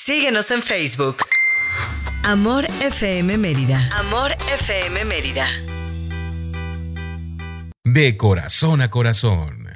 Síguenos en Facebook. Amor FM Mérida. Amor FM Mérida. De corazón a corazón.